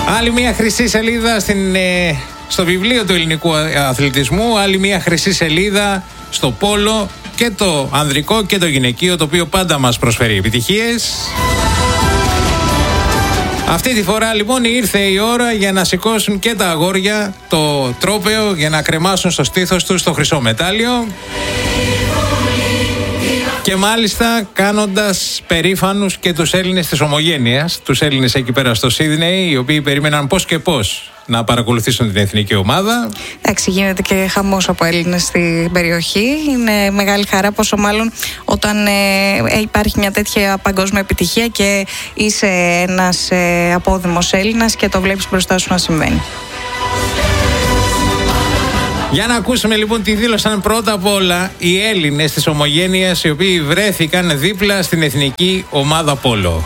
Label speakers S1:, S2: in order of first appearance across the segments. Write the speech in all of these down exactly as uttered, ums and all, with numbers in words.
S1: Άλλη μια χρυσή σελίδα στην, ε, στο βιβλίο του ελληνικού αθλητισμού, άλλη μια χρυσή σελίδα στο πόλο, και το ανδρικό και το γυναικείο, το οποίο πάντα μας προσφέρει επιτυχίες. Αυτή τη φορά λοιπόν ήρθε η ώρα για να σηκώσουν και τα αγόρια το τρόπαιο, για να κρεμάσουν στο στήθος τους το χρυσό μετάλλιο. Και μάλιστα κάνοντας περήφανους και τους Έλληνες της ομογένειας, τους Έλληνες εκεί πέρα στο Σίδνεϊ, οι οποίοι περίμεναν πώς και πώς να παρακολουθήσουν την εθνική ομάδα.
S2: Εντάξει, γίνεται και χαμός από Έλληνες στην περιοχή. Είναι μεγάλη χαρά, πόσο μάλλον όταν ε, υπάρχει μια τέτοια παγκόσμια επιτυχία και είσαι ένας ε, απόδημος Έλληνας και το βλέπεις μπροστά σου να συμβαίνει.
S1: Για να ακούσουμε λοιπόν τι δήλωσαν πρώτα απ' όλα οι Έλληνες της ομογένειας, οι οποίοι βρέθηκαν δίπλα στην εθνική ομάδα πόλο.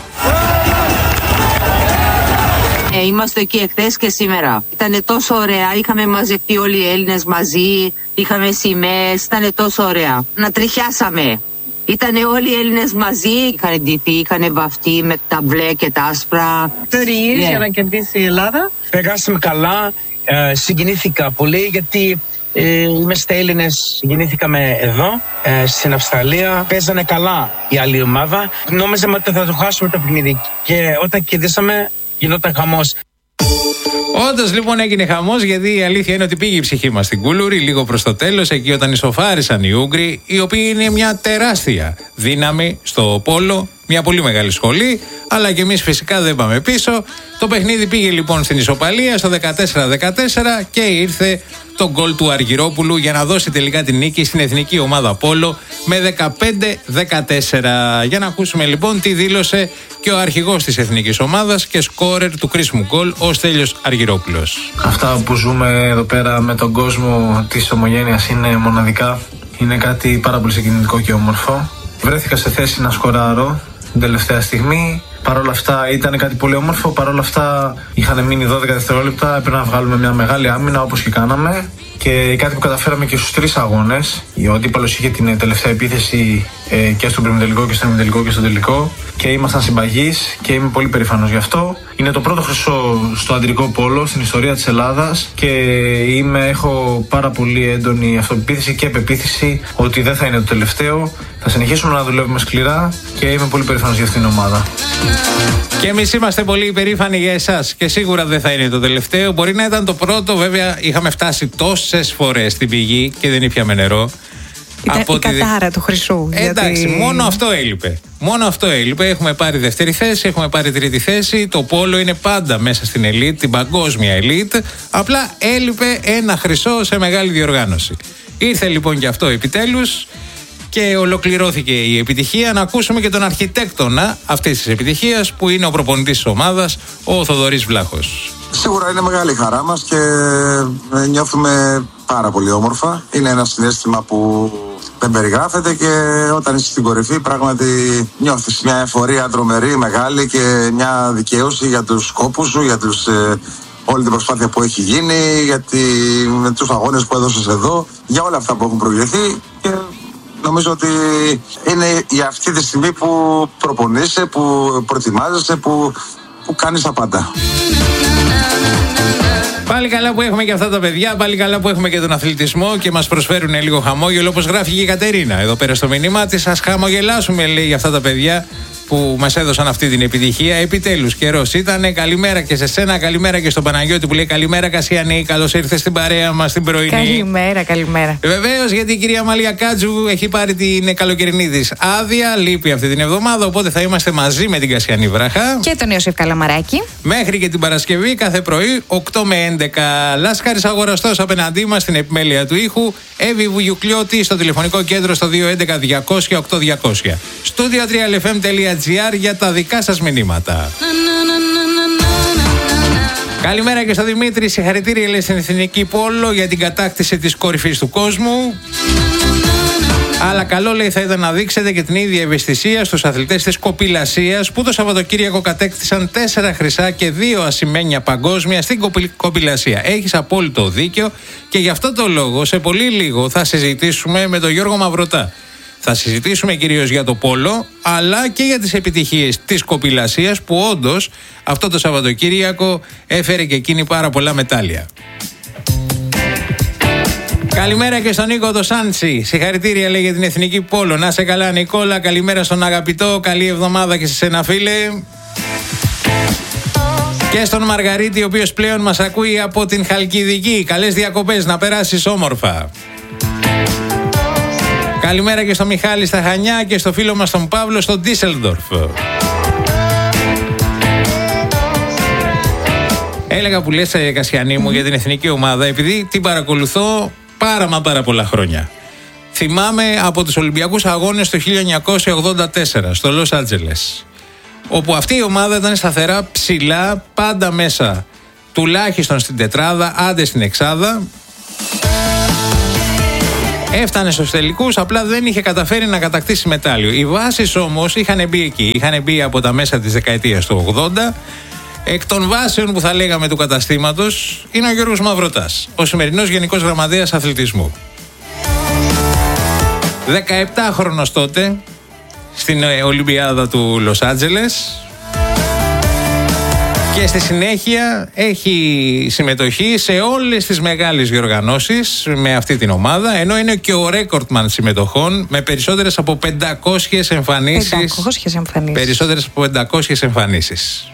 S3: Ε, είμαστε εκεί εχθές και σήμερα. Ήτανε τόσο ωραία, είχαμε μαζευτεί όλοι οι Έλληνες μαζί, είχαμε σημαίες, ήτανε τόσο ωραία. Να τριχιάσαμε. Ήτανε όλοι οι Έλληνες μαζί, είχαν ντυθεί, είχαν βαφτεί με τα μπλε και τα άσπρα.
S4: Τωρίες yeah. για να κερδίσει η Ελλάδα. Περάσαμε καλά, ε, συγκινήθηκα πολύ γιατί ε, είμαστε Έλληνες, γεννήθηκαμε εδώ, ε, στην Αυστραλία. Παίζανε καλά η άλλη ομάδα. Νόμιζαμε ότι θα το χάσουμε το παιχνίδι και όταν κερδίσαμε γινόταν χαμός.
S1: Όντως λοιπόν έγινε χαμός, γιατί η αλήθεια είναι ότι πήγε η ψυχή μας στην Κούλουρη λίγο προς το τέλος, εκεί όταν ισοφάρισαν οι Ούγγροι, οι οποίοι είναι μια τεράστια δύναμη στο πόλο, μια πολύ μεγάλη σχολή, αλλά και εμείς φυσικά δεν πάμε πίσω. Το παιχνίδι πήγε λοιπόν στην ισοπαλία στο δεκατέσσερα δεκατέσσερα και ήρθε το γκολ του Αργυρόπουλου για να δώσει τελικά την νίκη στην εθνική ομάδα πόλο με δεκαπέντε δεκατέσσερα. Για να ακούσουμε λοιπόν τι δήλωσε και ο αρχηγός της εθνικής ομάδας και σκόρερ του κρίσιμου γκολ, ο Στέλιος Αργυρόπουλος.
S5: Αυτά που ζούμε εδώ πέρα με τον κόσμο της ομογένειας είναι μοναδικά. Είναι κάτι πάρα πολύ συγκινητικό και όμορφο. Βρέθηκα σε θέση να σκοράρω την τελευταία στιγμή. Παρ' όλα αυτά ήταν κάτι πολύ όμορφο. Παρ' όλα αυτά είχαν μείνει δώδεκα δευτερόλεπτα. Έπρεπε να βγάλουμε μια μεγάλη άμυνα όπως και κάναμε. Και κάτι που καταφέραμε και στους τρεις αγώνες. Ο αντίπαλος είχε την τελευταία επίθεση ε, και στον προημιτελικό και στον ημιτελικό και στον τελικό. Και ήμασταν συμπαγείς και είμαι πολύ περήφανος γι' αυτό. Είναι το πρώτο χρυσό στο αντρικό πόλο στην ιστορία της Ελλάδας. Και είμαι, έχω πάρα πολύ έντονη αυτοπεποίθηση και πεποίθηση ότι δεν θα είναι το τελευταίο. Θα συνεχίσουμε να δουλεύουμε σκληρά και είμαι πολύ περήφανος για αυτήν την ομάδα.
S1: Και εμείς είμαστε πολύ περήφανοι για εσάς και σίγουρα δεν θα είναι το τελευταίο. Μπορεί να ήταν το πρώτο, βέβαια είχαμε φτάσει τόσες φορές στην πηγή και δεν ήπιαμε νερό.
S2: Ήταν από η τη... κατάρα του χρυσού.
S1: Ε, γιατί... Εντάξει, μόνο αυτό έλειπε. Μόνο αυτό έλειπε. Έχουμε πάρει δεύτερη θέση, έχουμε πάρει τρίτη θέση. Το πόλο είναι πάντα μέσα στην ελίτ, την παγκόσμια ελίτ. Απλά έλειπε ένα χρυσό σε μεγάλη διοργάνωση. Ήρθε λοιπόν και αυτό επιτέλους. Και ολοκληρώθηκε η επιτυχία. Να ακούσουμε και τον αρχιτέκτονα αυτής της επιτυχίας, που είναι ο προπονητής της ομάδας, ο Θοδωρής Βλάχος.
S6: Σίγουρα είναι μεγάλη χαρά μας και νιώθουμε πάρα πολύ όμορφα. Είναι ένα συναίσθημα που δεν περιγράφεται και όταν είσαι στην κορυφή πράγματι νιώθεις μια εφορία τρομερή, μεγάλη και μια δικαίωση για τους κόπους σου, για τους... όλη την προσπάθεια που έχει γίνει, γιατί με τους αγώνες που έδωσες εδώ, για όλα αυτά που έχουν προηγηθεί. Και νομίζω ότι είναι για αυτή τη στιγμή που προπονείσαι, που προετοιμάζεσαι, που, που κάνεις τα πάντα.
S1: Πάλι καλά που έχουμε και αυτά τα παιδιά, πάλι καλά που έχουμε και τον αθλητισμό και μας προσφέρουν λίγο χαμόγελο, όπως γράφει και η Κατερίνα εδώ πέρα στο μήνυμά της. Ας χαμογελάσουμε, λέει, για αυτά τα παιδιά που μας έδωσαν αυτή την επιτυχία. Επιτέλους καιρός ήτανε. Καλημέρα και σε σένα, καλημέρα και στον Παναγιώτη που λέει καλημέρα Κασιανή, καλώς ήρθες στην παρέα μας την πρωινή.
S2: Καλημέρα, καλημέρα.
S1: Βεβαίως, γιατί η κυρία Μαλία Κάτζου έχει πάρει την καλοκαιρινή της άδεια, λείπει αυτή την εβδομάδα, οπότε θα είμαστε μαζί με την Κασιανή Βράχα
S2: και τον Ιωσήφ Καλαμαράκη
S1: μέχρι και την Παρασκευή κάθε πρωί οκτώ με έντεκα. Λάσκαρης Αγοραστός απέναντί μας στην επιμέλεια του ήχου, Εύη Βουγιουκλιώτη στο τηλεφωνικό κέντρο στο δύο έντεκα διακόσια οκτώ διακόσια. Studio τρία ελ εφ εμ τελεία τζι άρ για τα δικά σας μηνύματα. Καλημέρα και στο Δημήτρη. Συγχαρητήρια, λέει, στην εθνική πόλο για την κατάκτηση της κορυφής του κόσμου. Αλλά καλό, λέει, θα ήταν να δείξετε και την ίδια ευαισθησία στους αθλητές της κοπηλασίας που το Σαββατοκύριακο κατέκτησαν τέσσερα χρυσά και δύο ασημένια παγκόσμια στην κοπηλασία. Έχεις απόλυτο δίκιο και γι' αυτό το λόγο σε πολύ λίγο θα συζητήσουμε με τον Γιώργο Μαυρωτά. Θα συζητήσουμε κυρίως για το πόλο, αλλά και για τις επιτυχίες της κοπηλασίας, που όντως αυτό το Σαββατοκύριακο έφερε και εκείνη πάρα πολλά μετάλλια. Καλημέρα και στον Νίκο το Σάντσι. Συγχαρητήρια, λέει, για την εθνική πόλο. Να σε καλά, Νικόλα. Καλημέρα στον αγαπητό. Καλή εβδομάδα και σε σένα, φίλε. Και στον Μαργαρίτη, ο οποίος πλέον μας ακούει από την Χαλκιδική. Καλές διακοπές, να περάσεις όμορφα. Καλημέρα και στο Μιχάλη στα Χανιά και στο φίλο μας τον Παύλο στο Ντίσελντορφ. Έλεγα που λες, Κασιανή μου, για την εθνική ομάδα, επειδή την παρακολουθώ πάρα μα πάρα πολλά χρόνια. Θυμάμαι από τους Ολυμπιακούς Αγώνες το χίλια εννιακόσια ογδόντα τέσσερα στο Λος Άντζελες, όπου αυτή η ομάδα ήταν σταθερά ψηλά, πάντα μέσα, τουλάχιστον στην τετράδα, άντε στην εξάδα. Έφτανε στους τελικούς, απλά δεν είχε καταφέρει να κατακτήσει μετάλλιο. Οι βάσεις όμως είχαν μπει εκεί, είχαν μπει από τα μέσα της δεκαετίας του ογδόντα. Εκ των βάσεων που θα λέγαμε του καταστήματος είναι ο Γιώργος Μαυροτάς, ο σημερινός Γενικός Γραμματέας Αθλητισμού. δεκαεπτάχρονος τότε, στην Ολυμπιάδα του Λος Άντζελες, και στη συνέχεια έχει συμμετοχή σε όλες τις μεγάλες διοργανώσεις με αυτή την ομάδα, ενώ είναι και ο ρέκορτμαν συμμετοχών με περισσότερες από πεντακόσιες εμφανίσεις.
S2: πεντακόσιες εμφανίσεις.
S1: Περισσότερες από πεντακόσιες εμφανίσεις.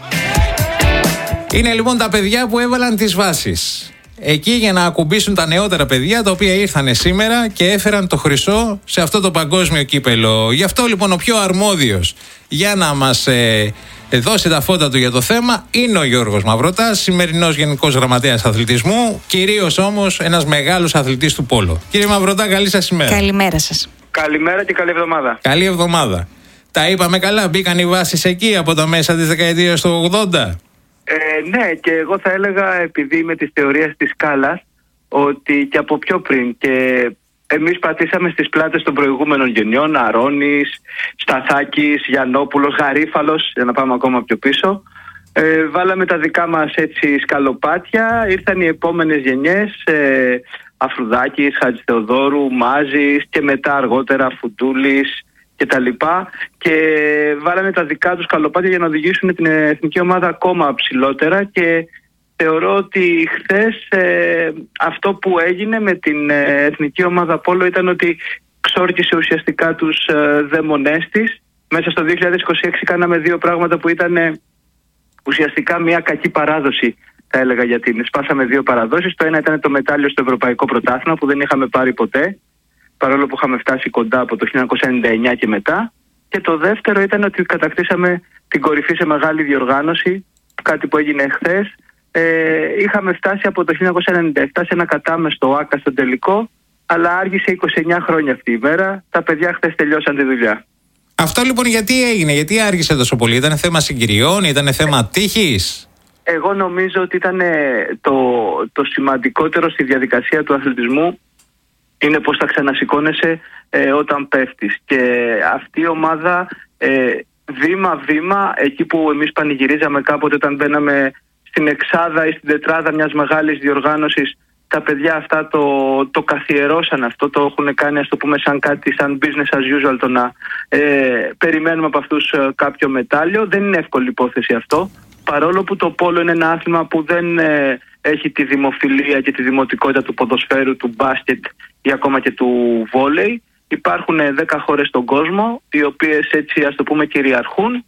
S1: Είναι λοιπόν τα παιδιά που έβαλαν τις βάσεις εκεί για να ακουμπήσουν τα νεότερα παιδιά, τα οποία ήρθαν σήμερα και έφεραν το χρυσό σε αυτό το παγκόσμιο κύπελο. Γι' αυτό λοιπόν ο πιο αρμόδιος για να μας ε, δώσει τα φώτα του για το θέμα είναι ο Γιώργος Μαυροτάς, σημερινός Γενικός Γραμματέας Αθλητισμού, κυρίως όμως ένας μεγάλος αθλητής του πόλο. Κύριε Μαυροτά, καλή σας ημέρα.
S2: Καλημέρα σας.
S7: Καλημέρα και καλή εβδομάδα.
S1: Καλή εβδομάδα. Τα είπαμε καλά, μπήκαν οι βάσεις εκεί από τα μέσα της δεκαετίας του ογδόντα.
S7: Ε, ναι, και εγώ θα έλεγα, επειδή είμαι της θεωρίας της σκάλας, ότι και από πιο πριν, και εμείς πατήσαμε στις πλάτες των προηγούμενων γενιών, Αρώνης, Σταθάκης, Γιαννόπουλος, Γαρίφαλος, για να πάμε ακόμα πιο πίσω. Ε, βάλαμε τα δικά μας έτσι σκαλοπάτια, ήρθαν οι επόμενες γενιές, ε, Αφρουδάκης, Χατζηθεοδόρου, Μάζης και μετά αργότερα Φουντούλης και τα λοιπά, και βάλανε τα δικά τους καλοπάτια για να οδηγήσουν την εθνική ομάδα ακόμα ψηλότερα, και θεωρώ ότι χθες ε, αυτό που έγινε με την ε, εθνική ομάδα πόλο ήταν ότι ξόρκισε ουσιαστικά τους ε, δαίμονές της. Μέσα στο δύο χιλιάδες είκοσι έξι κάναμε δύο πράγματα που ήταν ε, ουσιαστικά μια κακή παράδοση, θα έλεγα, για την. Σπάσαμε δύο παραδόσεις. Το ένα ήταν το μετάλλιο στο Ευρωπαϊκό Πρωτάθλημα που δεν είχαμε πάρει ποτέ, παρόλο που είχαμε φτάσει κοντά από το χίλια εννιακόσια ενενήντα εννιά και μετά. Και το δεύτερο ήταν ότι κατακτήσαμε την κορυφή σε μεγάλη διοργάνωση, κάτι που έγινε χθες. Ε, είχαμε φτάσει από το χίλια εννιακόσια ενενήντα επτά σε ένα κατάμεστο ΆΚΑ στο τελικό, αλλά άργησε είκοσι εννιά χρόνια αυτή η μέρα. Τα παιδιά χθες τελειώσαν τη δουλειά.
S1: Αυτό λοιπόν γιατί έγινε, γιατί άργησε τόσο πολύ? Ήταν θέμα συγκυριών, ήταν θέμα τύχης?
S7: Εγώ νομίζω ότι ήταν το, το σημαντικότερο στη διαδικασία του αθλητισμού είναι πώς θα ξανασηκώνεσαι ε, όταν πέφτεις. Και αυτή η ομάδα ε, βήμα-βήμα, εκεί που εμείς πανηγυρίζαμε κάποτε όταν μπαίναμε στην εξάδα ή στην τετράδα μιας μεγάλης διοργάνωσης, τα παιδιά αυτά το, το καθιερώσαν αυτό, το έχουν κάνει, ας το πούμε, σαν κάτι, σαν business as usual, το να ε, περιμένουμε από αυτούς ε, κάποιο μετάλλιο. Δεν είναι εύκολη υπόθεση αυτό, παρόλο που το πόλο είναι ένα άθλημα που δεν ε, έχει τη δημοφιλία και τη δημοτικότητα του ποδοσφαίρου, του μπάσκετ ή ακόμα και του βόλεϊ. Υπάρχουν δέκα χώρες στον κόσμο, οι οποίες έτσι, ας το πούμε, κυριαρχούν.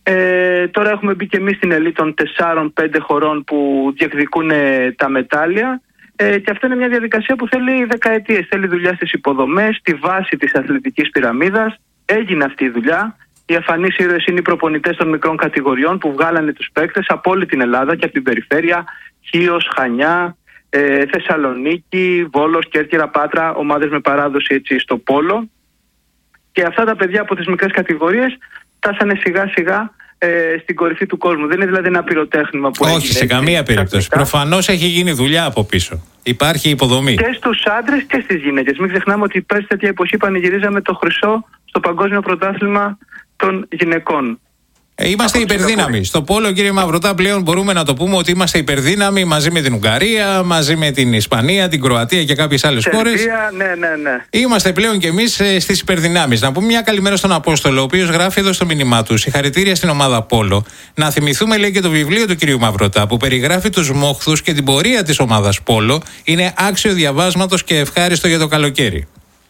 S7: Ε, τώρα έχουμε μπει και εμείς στην ελίτ των τεσσάρων πέντε χωρών που διεκδικούν τα μετάλλια. Ε, και αυτό είναι μια διαδικασία που θέλει δεκαετίες. Θέλει δουλειά στις υποδομές, στη βάση της αθλητικής πυραμίδας. Έγινε αυτή η δουλειά. Οι αφανείς ήρωες είναι οι προπονητές των μικρών κατηγοριών που βγάλανε τους παίκτες από όλη την Ελλάδα και από την περιφέρεια. Χίος, Χανιά, ε, Θεσσαλονίκη, Βόλος, Κέρκυρα, Πάτρα, ομάδες με παράδοση έτσι στο πόλο. Και αυτά τα παιδιά από τις μικρές κατηγορίες φτάσανε σιγά σιγά ε, στην κορυφή του κόσμου. Δεν είναι δηλαδή ένα πυροτέχνημα που
S1: όχι,
S7: έγινε.
S1: Όχι, σε καμία περίπτωση. Προφανώς έχει γίνει δουλειά από πίσω. Υπάρχει υποδομή.
S7: Και στους άντρες και στις γυναίκες. Μην ξεχνάμε ότι πέρσι τέτοια εποχή πανηγυρίζαμε το χρυσό στο Παγκόσμιο Πρωτάθλημα των Γυναικών.
S1: Ε, είμαστε υπερδύναμοι. Στο πόλο, κύριε Μαυρωτά, πλέον μπορούμε να το πούμε ότι είμαστε υπερδύναμοι μαζί με την Ουγγαρία, μαζί με την Ισπανία, την Κροατία και κάποιες άλλες χώρες.
S7: Ναι, ναι, ναι.
S1: Είμαστε πλέον κι εμείς ε, στις υπερδυνάμεις. Να πούμε μια καλημέρα στον Απόστολο, ο οποίος γράφει εδώ στο μήνυμά του: συγχαρητήρια στην ομάδα Πόλο. Να θυμηθούμε, λέει, και το βιβλίο του κυρίου Μαυρωτά που περιγράφει τους μόχθους και την πορεία της ομάδας Πόλο. Είναι άξιο διαβάσματος και ευχάριστο για το καλοκαίρι.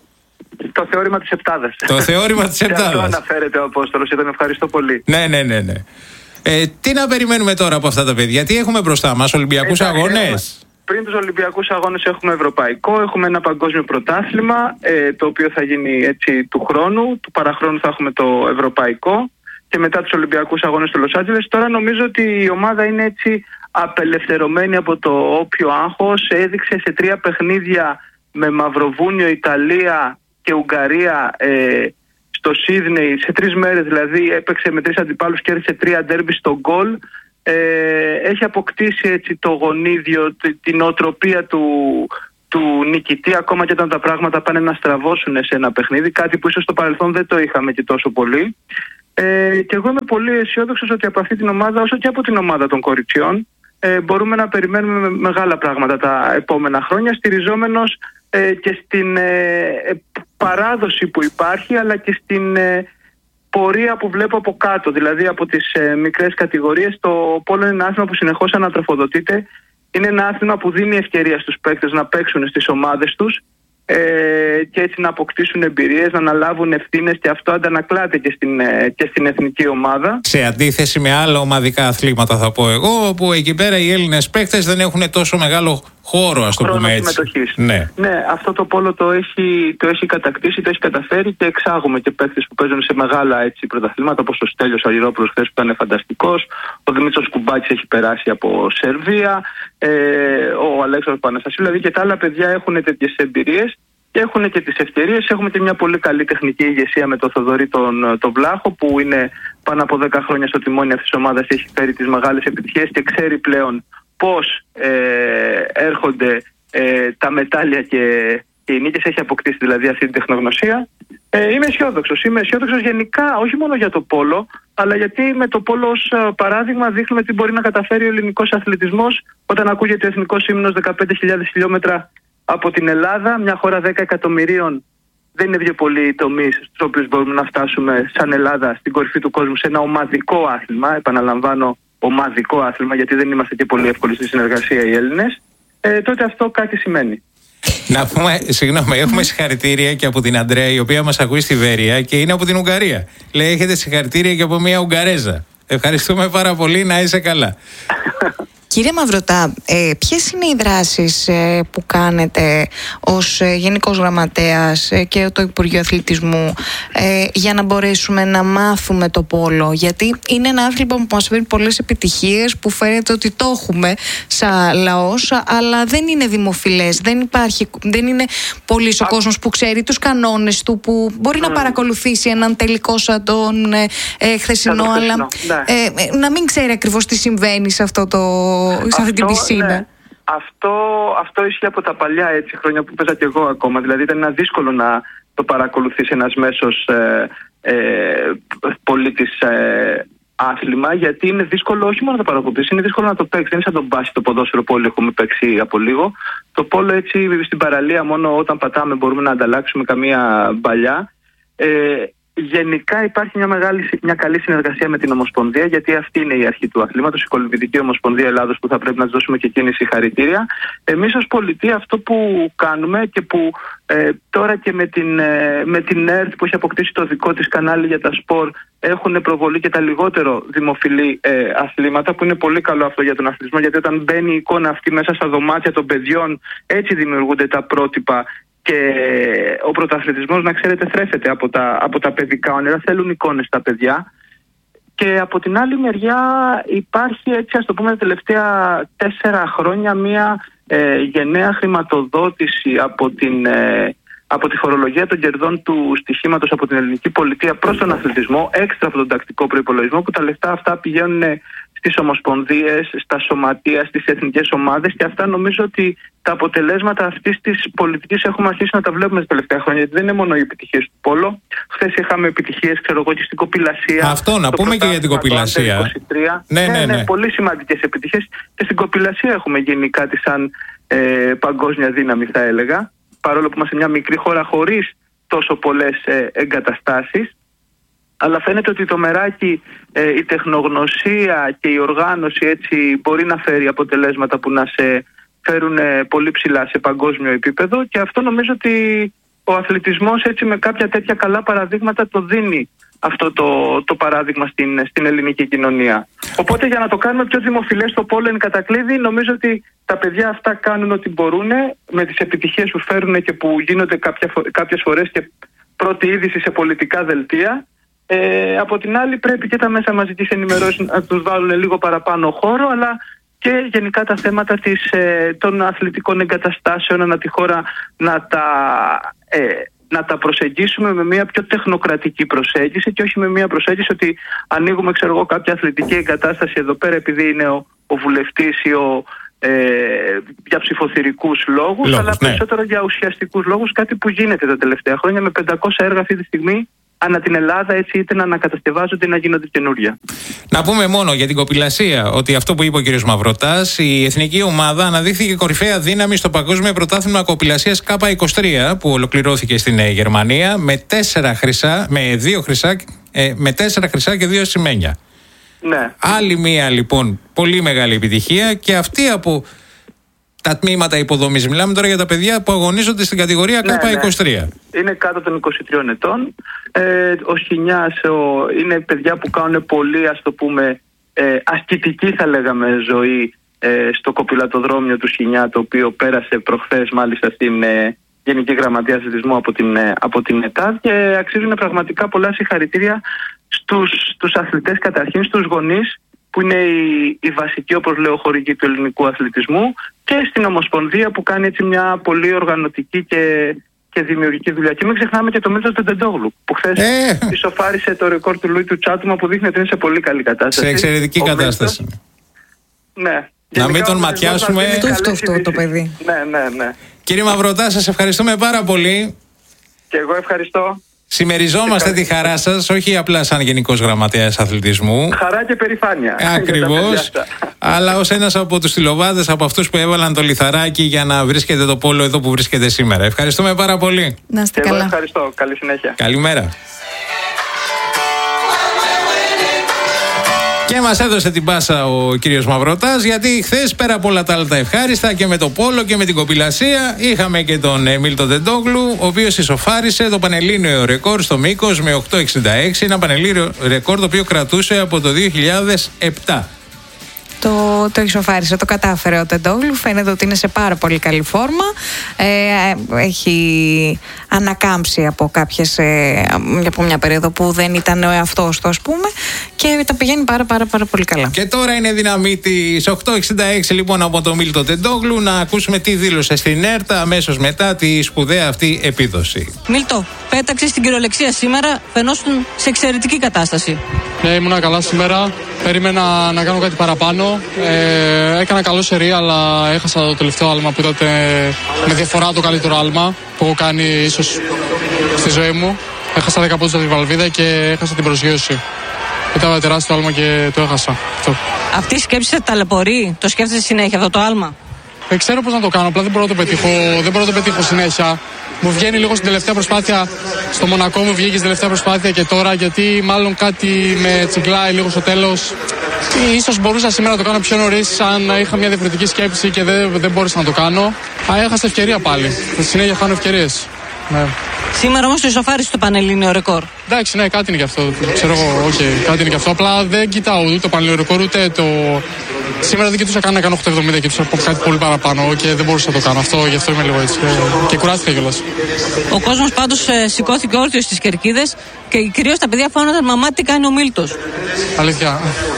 S7: Το θεώρημα της Επτάδας.
S1: Το θεώρημα της Επτάδας.
S7: Αυτό αναφέρεται ο Απόστολος, ήταν ευχαριστώ πολύ.
S1: Ναι, ναι, ναι, ναι. Ε, τι να περιμένουμε τώρα από αυτά τα παιδιά, τι έχουμε μπροστά μας, Ολυμπιακούς ε, αγώνες.
S7: Πριν τους Ολυμπιακούς αγώνες έχουμε ευρωπαϊκό, έχουμε ένα παγκόσμιο πρωτάθλημα, ε, το οποίο θα γίνει έτσι του χρόνου, του παραχρόνου θα έχουμε το ευρωπαϊκό και μετά τους Ολυμπιακούς αγώνες στο Λος Άντζελες. Τώρα νομίζω ότι η ομάδα είναι έτσι απελευθερωμένη από το όποιο άγχος, έδειξε σε τρία παιχνίδια με Μαυροβούνιο, Ιταλία και Ουγγαρία ε, στο Σίδνεϊ, σε τρεις μέρες δηλαδή έπαιξε με τρεις αντιπάλους, κέρδισε τρία ντέρμπι στο γκολ. Ε, έχει αποκτήσει έτσι το γονίδιο, την οτροπία του, του νικητή, ακόμα και όταν τα πράγματα πάνε να στραβώσουν σε ένα παιχνίδι, κάτι που ίσως στο παρελθόν δεν το είχαμε και τόσο πολύ. Ε, και εγώ είμαι πολύ αισιόδοξος ότι από αυτή την ομάδα, όσο και από την ομάδα των κοριτσιών, ε, μπορούμε να περιμένουμε μεγάλα πράγματα τα επόμενα χρόνια, στηριζόμενος ε, και στην ε, παράδοση που υπάρχει, αλλά και στην ε, πορεία που βλέπω από κάτω, δηλαδή από τις ε, μικρές κατηγορίες. Το πόλο είναι ένα άθλημα που συνεχώς ανατροφοδοτείται. Είναι ένα άθλημα που δίνει ευκαιρία στους παίκτες να παίξουν στις ομάδες τους ε, και έτσι να αποκτήσουν εμπειρίες, να αναλάβουν ευθύνες, και αυτό αντανακλάται και στην, ε, και στην εθνική ομάδα. Σε
S1: αντίθεση με άλλα ομαδικά αθλήματα, θα πω εγώ, όπου εκεί πέρα οι Έλληνες παίκτες δεν έχουν τόσο μεγάλο χώρο, ας το
S7: χρόνο
S1: πούμε έτσι.
S7: συμμετοχής.
S1: Ναι.
S7: ναι, αυτό το πόλο το έχει, το έχει κατακτήσει, το έχει καταφέρει, και εξάγουμε και παίκτες που παίζουν σε μεγάλα έτσι, πρωταθλήματα, όπως ο Στέλιος Αγγελόπουλος χθες που ήταν φανταστικός, ο Δημήτρης Κουμπάκης έχει περάσει από Σερβία, ε, ο Αλέξανδρος Παναστασίου, δηλαδή και τα άλλα παιδιά έχουν τέτοιες εμπειρίες και έχουν και τις ευκαιρίες. Έχουμε και μια πολύ καλή τεχνική ηγεσία με τον Θοδωρή τον, τον Βλάχο, που είναι πάνω από δέκα χρόνια στο τιμόνι αυτής της ομάδας, έχει φέρει τις μεγάλες επιτυχίες και ξέρει πλέον πώς ε, έρχονται ε, τα μετάλλια και, και οι νίκες. Έχει αποκτήσει δηλαδή αυτή την τεχνογνωσία. Ε, είμαι αισιόδοξος. Είμαι αισιόδοξος γενικά, όχι μόνο για το πόλο, αλλά γιατί με το πόλο ως παράδειγμα δείχνουμε τι μπορεί να καταφέρει ο ελληνικός αθλητισμός όταν ακούγεται ο εθνικός ύμνος δεκαπέντε χιλιάδες χιλιόμετρα από την Ελλάδα, μια χώρα δέκα εκατομμυρίων. Δεν είναι πιο πολλοί οι τομείς στους οποίους μπορούμε να φτάσουμε σαν Ελλάδα στην κορυφή του κόσμου σε ένα ομαδικό άθλημα. Επαναλαμβάνω, ομαδικό άθλημα, γιατί δεν είμαστε και πολύ εύκολοι στη συνεργασία οι Έλληνες. Ε, τότε αυτό κάτι σημαίνει.
S1: Να πούμε, συγγνώμη, έχουμε συγχαρητήρια και από την Αντρέα, η οποία μας ακούει στη Βέρεια και είναι από την Ουγγαρία. Λέει, έχετε συγχαρητήρια και από μια Ουγγαρέζα. Ευχαριστούμε πάρα πολύ, να είσαι καλά.
S2: Κύριε Μαυρωτά, ε, ποιες είναι οι δράσεις ε, που κάνετε ως ε, Γενικός Γραμματέας ε, και το Υπουργείο Αθλητισμού ε, για να μπορέσουμε να μάθουμε το πόλο? Γιατί είναι ένα άθλημα που μας φέρνει πολλές επιτυχίες, που φαίνεται ότι το έχουμε σαν λαός, αλλά δεν είναι δημοφιλές, δεν υπάρχει, δεν είναι πολύς ο κόσμος που ξέρει τους κανόνες του, που μπορεί mm. να παρακολουθήσει έναν τελικό σαν τον ε, ε, χθεσινό, αλλά ναι. ε, να μην ξέρει ακριβώς τι συμβαίνει σε αυτό το σε αυτή την πισίνα. Ναι.
S7: Αυτό, αυτό ισχύει από τα παλιά έτσι, χρόνια που παίζα και εγώ ακόμα. Δηλαδή ήταν ένα δύσκολο να το παρακολουθήσει ένας μέσος ε, ε, πολίτης ε, άθλημα, γιατί είναι δύσκολο όχι μόνο να το παρακολουθήσει, είναι δύσκολο να το παίξει. Δεν είναι σαν τον μπάσκετ, το ποδόσφαιρο που όλοι έχουμε παίξει από λίγο. Το πόλο έτσι στην παραλία, μόνο όταν πατάμε μπορούμε να ανταλλάξουμε καμία μπαλιά. Ε, Γενικά υπάρχει μια, μεγάλη, μια καλή συνεργασία με την Ομοσπονδία, γιατί αυτή είναι η αρχή του αθλήματος, η Κολυμβητική Ομοσπονδία Ελλάδος, που θα πρέπει να της δώσουμε και εκείνη συγχαρητήρια. Εμείς ως πολιτεία αυτό που κάνουμε και που ε, τώρα και με την, ε, με την ΕΡΤ που έχει αποκτήσει το δικό της κανάλι για τα σπορ, έχουν προβολή και τα λιγότερο δημοφιλή ε, αθλήματα, που είναι πολύ καλό αυτό για τον αθλητισμό, γιατί όταν μπαίνει η εικόνα αυτή μέσα στα δωμάτια των παιδιών, έτσι δημιουργούνται τα πρότυπα. Και ο πρωταθλητισμός, να ξέρετε, θρέφεται από τα, από τα παιδικά όνειρα. Θέλουν εικόνες τα παιδιά. Και από την άλλη μεριά υπάρχει, έτσι ας το πούμε, τα τελευταία τέσσερα χρόνια μια ε, γενναία χρηματοδότηση από, την, ε, από τη φορολογία των κερδών του στοιχήματος από την ελληνική πολιτεία προς τον αθλητισμό, έξτρα από τον τακτικό προϋπολογισμό, που τα λεφτά αυτά πηγαίνουν στις ομοσπονδίες, στα σωματεία, στις εθνικές ομάδες, και αυτά νομίζω ότι τα αποτελέσματα αυτής της πολιτικής έχουμε αρχίσει να τα βλέπουμε τα τελευταία χρόνια. Γιατί δεν είναι μόνο οι επιτυχίες του πόλο. Χθες είχαμε επιτυχίες, ξέρω εγώ, και στην κοπηλασία.
S1: Αυτό να πούμε και για την κοπηλασία.
S7: Ναι, ναι, ναι, ναι, πολύ σημαντικές επιτυχίες. Και στην κοπηλασία έχουμε γίνει κάτι σαν ε, παγκόσμια δύναμη, θα έλεγα. Παρόλο που είμαστε μια μικρή χώρα χωρίς τόσο πολλές ε, εγκαταστάσεις. Αλλά φαίνεται ότι το μεράκι, ε, η τεχνογνωσία και η οργάνωση έτσι μπορεί να φέρει αποτελέσματα που να σε φέρουν ε, πολύ ψηλά σε παγκόσμιο επίπεδο, και αυτό νομίζω ότι ο αθλητισμός έτσι με κάποια τέτοια καλά παραδείγματα το δίνει αυτό το, το παράδειγμα στην, στην ελληνική κοινωνία. Οπότε για να το κάνουμε πιο δημοφιλές το πόλο εν κατακλείδη, νομίζω ότι τα παιδιά αυτά κάνουν ό,τι μπορούν με τις επιτυχίες που φέρουν και που γίνονται κάποια, κάποιες φορές και πρώτη είδηση σε πολιτικά δελτία. Ε, από την άλλη πρέπει και τα μέσα μαζικής ενημερώσης να τους βάλουν λίγο παραπάνω χώρο, αλλά και γενικά τα θέματα της, ε, των αθλητικών εγκαταστάσεων ανά τη χώρα να τα, ε, να τα προσεγγίσουμε με μια πιο τεχνοκρατική προσέγγιση και όχι με μια προσέγγιση ότι ανοίγουμε, ξέρω εγώ, κάποια αθλητική εγκατάσταση εδώ πέρα επειδή είναι ο, ο βουλευτής ή ο, ε, για ψηφοθυρικούς λόγους, λόγους αλλά ναι. περισσότερο για ουσιαστικούς λόγους, κάτι που γίνεται τα τελευταία χρόνια με πεντακόσια έργα αυτή τη στιγμή ανά την Ελλάδα, έτσι, είτε να ανακατασκευάζονται ή να γίνονται καινούρια. Να πούμε μόνο για την κοπηλασία ότι αυτό που είπε ο κ. Μαυροτάς, η εθνική ομάδα αναδείχθηκε κορυφαία δύναμη στο Παγκόσμιο Πρωτάθλημα Κοπηλασίας Κάπα είκοσι τρία που ολοκληρώθηκε στην Γερμανία με τέσσερα χρυσά, με δύο χρυσά, ε, με τέσσερα χρυσά και δύο σημαίνια. Ναι. Άλλη μία λοιπόν πολύ μεγάλη επιτυχία, και αυτή από τα τμήματα υποδομής. Μιλάμε τώρα για τα παιδιά που αγωνίζονται στην κατηγορία ναι, Κάπα είκοσι τρία. Ναι. Είναι κάτω των είκοσι τριών ετών. Ε, ο Σχοινιάς ο, είναι παιδιά που κάνουν πολύ, ας το πούμε, ε, ασκητική θα λέγαμε ζωή ε, στο κοπηλατοδρόμιο του Σχοινιά, το οποίο πέρασε προχθές μάλιστα στην ε, Γενική Γραμματεία Αθλητισμού από την, ε, από την ΕΤΑΔ, και αξίζουν πραγματικά πολλά συγχαρητήρια στους, στους αθλητές καταρχήν, στους γονείς που είναι η, η βασική, όπως λέω, χορηγή του ελληνικού αθλητισμού, και στην Ομοσπονδία που κάνει έτσι μια πολύ οργανωτική και, και δημιουργική δουλειά. Και μην ξεχνάμε και το Μίλτο Τεντεντόγλου, που χθες ε. ισοφάρισε το ρεκόρ του Λουί του Τσάτουμα, που δείχνει ότι είναι σε πολύ καλή κατάσταση. Σε εξαιρετική Ο κατάσταση. Μίλτος, ναι. Να μην τον ματιάσουμε.
S2: Αυτό αυτό το παιδί.
S7: Ναι, ναι, ναι.
S1: Κύριε Μαυροτά, σας ευχαριστούμε πάρα πολύ.
S7: Και εγώ ευχαριστώ.
S1: Συμμεριζόμαστε τη χαρά σας, όχι απλά σαν Γενικός Γραμματέας Αθλητισμού.
S7: Χαρά και περηφάνεια.
S1: Ακριβώς. Αλλά ως ένας από τους στυλοβάδες, από αυτούς που έβαλαν το λιθαράκι για να βρίσκεται το πόλο εδώ που βρίσκεται σήμερα. Ευχαριστούμε πάρα πολύ.
S2: Να είστε καλά.
S7: Εγώ ευχαριστώ. Καλή συνέχεια.
S1: Καλημέρα. Και μας έδωσε την πάσα ο κύριος Μαυροτάς, γιατί χθες πέρα από όλα τα άλλα τα ευχάριστα και με το πόλο και με την κοπηλασία είχαμε και τον Μίλτο Τεντόγλου, ο οποίος ισοφάρισε το πανελλήνιο ρεκόρ στο μήκος με οκτώ εξήντα έξι, ένα πανελλήνιο ρεκόρ το οποίο κρατούσε από το δύο χιλιάδες επτά.
S2: Το, το ισοφάρισε, το κατάφερε ο Τεντόγλου. Φαίνεται ότι είναι σε πάρα πολύ καλή φόρμα. Ε, έχει ανακάμψει από, κάποιες, ε, από μια περίοδο που δεν ήταν ο εαυτός του, ας πούμε, και τα πηγαίνει πάρα πάρα πάρα πολύ καλά.
S1: Και τώρα είναι δύναμή της οκτώ εξήντα έξι λοιπόν από τον Μίλτο Τεντόγλου. Να ακούσουμε τι δήλωσε στην ΕΡΤΑ αμέσως μετά τη σπουδαία αυτή επίδοση.
S8: Μίλτο, πέταξε στην κυριολεξία σήμερα, φαινόσουν σε εξαιρετική κατάσταση.
S9: Ναι, ήμουνα καλά σήμερα. Περίμενα να κάνω κάτι παραπάνω. Ε, έκανα καλό σερί, αλλά έχασα το τελευταίο άλμα που ήταν με διαφορά το καλύτερο άλμα που έχω κάνει ίσως στη ζωή μου. Έχασα δέκα πόντους από τη βαλβίδα και έχασα την προσγείωση. Ήταν τεράστιο άλμα και το έχασα. Αυτό.
S8: Αυτή η σκέψη σε ταλαιπωρεί, το σκέφτεσαι συνέχεια αυτό το άλμα?
S9: Δεν ξέρω πώς να το κάνω, απλά δεν μπορώ να το πετύχω, δεν μπορώ να το πετύχω συνέχεια. Μου βγαίνει λίγο στην τελευταία προσπάθεια, στο Μονακό μου βγήκε στην τελευταία προσπάθεια και τώρα, γιατί μάλλον κάτι με τσιγκλάει λίγο στο τέλος. Ίσως μπορούσα σήμερα να το κάνω πιο νωρίς, αν είχα μια διαφορετική σκέψη και δεν, δεν μπόρεσα να το κάνω. Α, έχασα ευκαιρία πάλι. Στη συνέχεια χάνω ευκαιρίες. Ναι.
S8: Σήμερα όμως το ισοφάρισε το πανελλήνιο ρεκόρ.
S9: Εντάξει, ναι, κάτι είναι και αυτό. Ξέρω εγώ, okay, κάτι είναι και αυτό. Απλά δεν κοιτάω ούτε το πανελλήνιο ρεκόρ ούτε το. Σήμερα δεν κοιτούσα καν να κάνω οκτώ εβδομήντα, κοιτούσα από κάτι πολύ παραπάνω και δεν μπορούσα να το κάνω αυτό, γι' αυτό είμαι λίγο έτσι. Και, και κουράστηκα κιόλας.
S8: Ο κόσμος πάντως ε, σηκώθηκε όρθιος στις κερκίδες και κυρίως τα παιδιά φώναζαν «Μαμά, τι κάνει ο Μίλτος».
S9: Αλήθεια.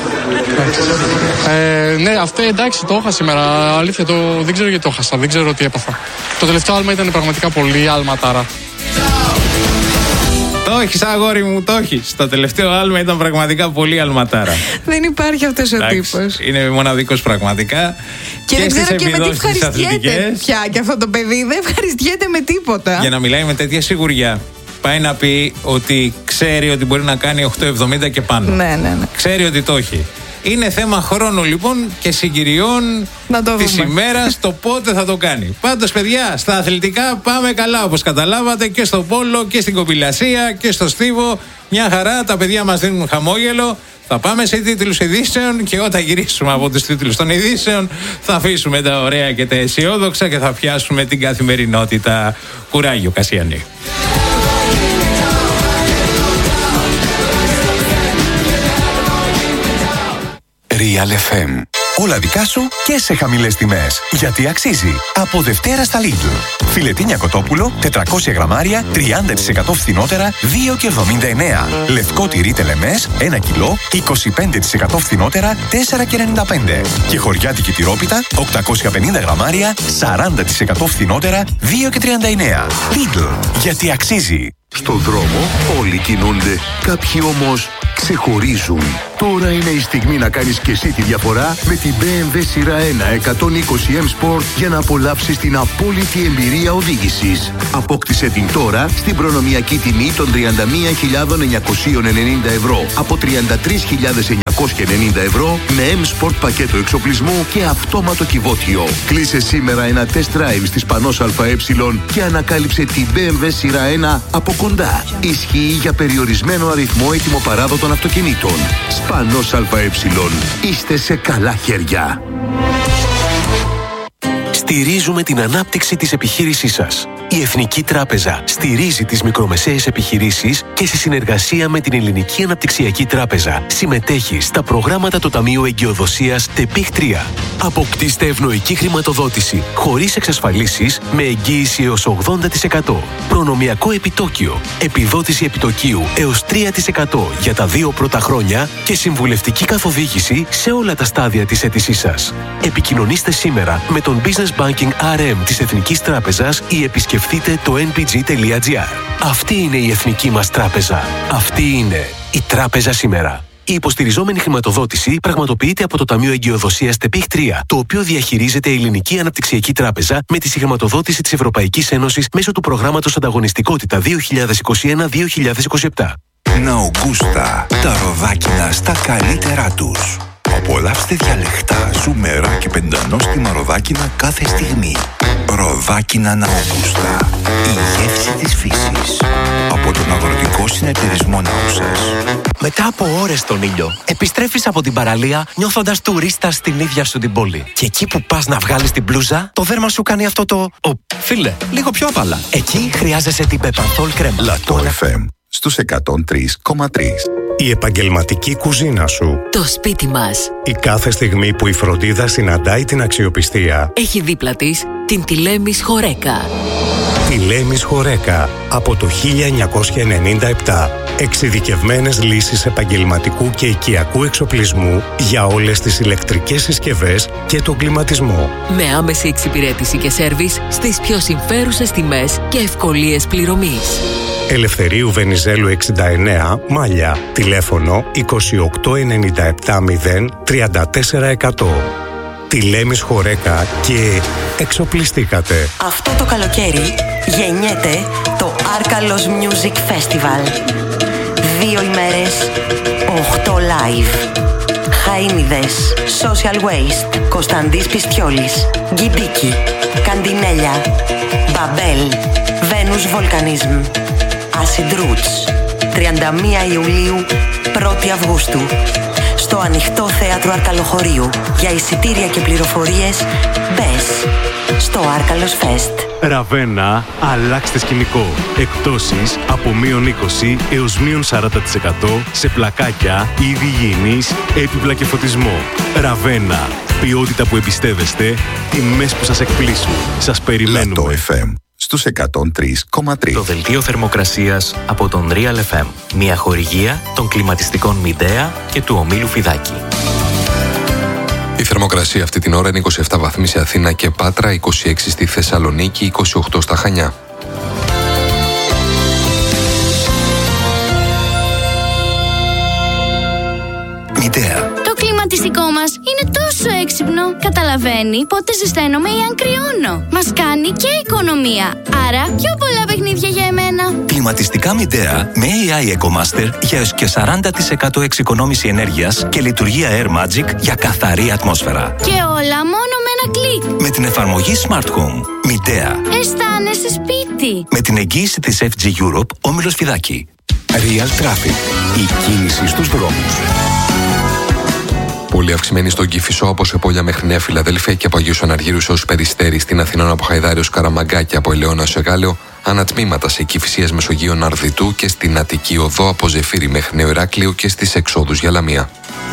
S9: Ε, ναι, αυτό εντάξει, το είχα σήμερα. Αλήθεια, το, δεν ξέρω γιατί το έχασα, δεν ξέρω τι έπαθα. Το τελευταίο άλμα ήταν πραγματικά πολύ άλματάρα.
S1: Το έχεις, αγόρι μου, το έχεις. Το τελευταίο άλμα ήταν πραγματικά πολύ αλματάρα.
S2: Δεν υπάρχει αυτός ο τύπος.
S1: Είναι μοναδικός πραγματικά.
S2: Και, και δεν ξέρω και με τι ευχαριστιέται πια και αυτό το παιδί. Δεν ευχαριστιέται με τίποτα.
S1: Για να μιλάει με τέτοια σιγουριά, πάει να πει ότι ξέρει ότι μπορεί να κάνει οκτώ εβδομήντα και πάνω.
S2: Ναι, ναι, ναι.
S1: Ξέρει ότι το έχει. Είναι θέμα χρόνου λοιπόν και συγκυριών της ημέρας το πότε θα το κάνει. Πάντως, παιδιά, στα αθλητικά πάμε καλά, όπως καταλάβατε, και στο πόλο και στην κοπηλασία και στο στίβο. Μια χαρά, τα παιδιά μας δίνουν χαμόγελο. Θα πάμε σε τίτλους ειδήσεων και όταν γυρίσουμε από τους τίτλους των ειδήσεων θα αφήσουμε τα ωραία και τα αισιόδοξα και θα πιάσουμε την καθημερινότητα. Κουράγιο, Κασιανή.
S10: Real εφ εμ. Όλα δικά σου και σε χαμηλές τιμές. Γιατί αξίζει. Από Δευτέρα στα Lidl. Φιλετίνια κοτόπουλο, τετρακόσια γραμμάρια, τριάντα τοις εκατό φθηνότερα, δύο και εβδομήντα εννέα. Λευκό τυρί τελεμές, ένα κιλό, είκοσι πέντε τοις εκατό φθηνότερα, τέσσερα και ενενήντα πέντε. Και χωριάτικη τυρόπιτα, οκτακόσια πενήντα γραμμάρια, σαράντα τοις εκατό φθηνότερα, δύο και τριάντα εννέα. Lidl. Γιατί αξίζει.
S11: Στον δρόμο όλοι κινούνται, κάποιοι όμως ξεχωρίζουν. Τώρα είναι η στιγμή να κάνεις και εσύ τη διαφορά με την μπι εμ ντάμπλιου σειρά ένα εκατόν είκοσι εμ Sport για να απολαύσεις την απόλυτη εμπειρία οδήγησης. Απόκτησε την τώρα στην προνομιακή τιμή των τριάντα μία χιλιάδες εννιακόσια ενενήντα ευρώ από τριάντα τρεις χιλιάδες εννιακόσια ενενήντα ευρώ με M Sport πακέτο εξοπλισμού και αυτόματο κυβότιο. Κλείσε σήμερα ένα test drive στις Πανός ΑΕ και ανακάλυψε την μπι εμ ντάμπλιου σειρά ένα από κοντά. Ισχύει για περιορισμένο αριθμό ετοιμοπαράδοτων αυτοκινήτων. Πανός ΑΕ. Είστε σε καλά χέρια.
S10: Στηρίζουμε την ανάπτυξη της επιχείρησής σας. Η Εθνική Τράπεζα στηρίζει τις μικρομεσαίες επιχειρήσεις και σε συνεργασία με την Ελληνική Αναπτυξιακή Τράπεζα συμμετέχει στα προγράμματα του Ταμείου Εγκυοδοσίας ΤΕΠΙΧ τρία. Αποκτήστε ευνοϊκή χρηματοδότηση χωρίς εξασφαλίσεις με εγγύηση έως ογδόντα τοις εκατό. Προνομιακό επιτόκιο, επιδότηση επιτοκίου έως τρία τοις εκατό για τα δύο πρώτα χρόνια και συμβουλευτική καθοδήγηση σε όλα τα στάδια της αίτησής σας. Επικοινωνήστε σήμερα με τον Business Banking αρ εμ της Εθνικής Τράπεζας ή επισκεφτείτε το εν πι τζι τελεία τζι άρ. Αυτή είναι η εθνική μας τράπεζα. Αυτή είναι η τράπεζα σήμερα. Η υποστηριζόμενη χρηματοδότηση πραγματοποιείται από το Ταμείο Εγκυοδοσίας ΤΕΠΙΧ τρία, το οποίο διαχειρίζεται η Ελληνική Αναπτυξιακή Τράπεζα με τη συγχρηματοδότηση της Ευρωπαϊκής Ένωσης μέσω του προγράμματος Ανταγωνιστικότητα δύο χιλιάδες είκοσι ένα με δύο χιλιάδες είκοσι επτά.
S12: Ναουγκούστα, τα ροδάκινα στα καλύτερά τους. Απολαύστε διαλεκτά, ζουμερά και πεντανόστιμα ροδάκινα κάθε στιγμή. Ροδάκινα Ναουγκούστα. Η γεύση της φύσης. Από τον Αγροτικό Συνεταιρισμό Νάουσας.
S13: Μετά από ώρες στον ήλιο, επιστρέφεις από την παραλία νιώθοντας τουρίστας στην ίδια σου την πόλη. Και εκεί που πας να βγάλεις την μπλούζα, το δέρμα σου κάνει αυτό το... Ο, φίλε, λίγο πιο άπαλα. Εκεί χρειάζεσαι την Πεπανθόλ κρέμα.
S12: Λατό εφ εμ στους εκατόν τρία κόμμα τρία.
S14: Η επαγγελματική κουζίνα σου.
S15: Το σπίτι μας.
S14: Η κάθε στιγμή που η φροντίδα συναντάει την αξιοπιστία.
S15: Έχει δίπλα της την Τηλέμις Χορέκα.
S14: Τηλέμις Χορέκα από το χίλια εννιακόσια ενενήντα επτά. Εξειδικευμένες λύσεις επαγγελματικού και οικιακού εξοπλισμού για όλες τις ηλεκτρικές συσκευές και τον κλιματισμό.
S15: Με άμεση εξυπηρέτηση και σέρβις στις πιο συμφέρουσες τιμές και ευκολίες πληρωμής.
S14: Ελευθερίου Βενιζέλου εξήντα εννέα, Μάλια. Τηλέφωνο είκοσι οκτώ ενενήντα επτά μηδέν τριάντα τέσσερα εκατό. Τηλέμις Χορέκα και εξοπλιστήκατε.
S16: Αυτό το καλοκαίρι γεννιέται το Άρκαλος Music Festival. Δύο ημέρες, οχτώ live. Χαΐνιδες, Social Waste, Κωνσταντής Πιστιόλης, Γκιντίκι, Καντινέλια, Μπαμπέλ, Venus Volcanism, Acid Roots. τριάντα μία Ιουλίου, πρώτη Αυγούστου. Στο ανοιχτό θέατρο Αρκαλοχωρίου. Για εισιτήρια και πληροφορίες μπες στο Άρκαλος Fest.
S17: Ραβένα, αλλάξτε σκηνικό. Εκπτώσεις από μείον είκοσι έως μείον σαράντα τοις εκατό σε πλακάκια, είδη υγιεινής, έπιπλα και φωτισμό. Ραβένα, ποιότητα που εμπιστεύεστε, τιμές που σας εκπλήσουν. Σας περιμένουμε.
S12: Λατό εφ εμ στους εκατόν τρία κόμμα τρία.
S13: Το δελτίο θερμοκρασίας από τον Real εφ εμ. Μια χορηγία των κλιματιστικών Μιντέα και του ομίλου Φιδάκη.
S18: Η θερμοκρασία αυτή την ώρα είναι είκοσι επτά βαθμοί σε Αθήνα και Πάτρα, είκοσι έξι στη Θεσσαλονίκη, είκοσι οκτώ στα Χανιά.
S12: Μητέα.
S19: Το κλιματιστικό μας είναι τόσο έξυπνο. Καταλαβαίνει πότε ζεσταίνομαι ή αν κρυώνω. Μας κάνει και οικονομία. Άρα πιο πολλά παιχνίδια για εμένα.
S20: Κλιματιστικά Μητέα με έι άι EcoMaster για έως και σαράντα τοις εκατό εξοικονόμηση ενέργειας και λειτουργία Air Magic για καθαρή ατμόσφαιρα.
S19: Και όλα μόνο με ένα κλικ.
S20: Με την εφαρμογή Smart Home. Μητέα.
S19: Αισθάνεσαι σπίτι.
S20: Με την εγγύηση της εφ τζι Europe, Όμιλος Φιδάκη.
S12: Real Traffic. Η κίνηση στους δρόμους.
S18: Πολύ αυξημένη στον Κηφισό από Σεπόλια μέχρι Νέα Φιλαδέλφια και από Αγίου Αναργύρου έως Περιστέρη, στην Αθηνών από Χαϊδάριος Καραμαγκά και από Ελαιώνα έως Εγάλεο, ανατμήματα σε Κηφισίας Μεσογείων Αρδιτού και στην Αττική Οδό από Ζεφύρι μέχρι Νέο Ηράκλειο και στις εξόδους για Λαμία.